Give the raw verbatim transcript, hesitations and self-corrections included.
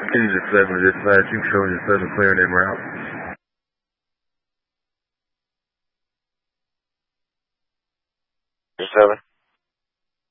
User seven to dispatch, you showing your seven clearing en route. User seven.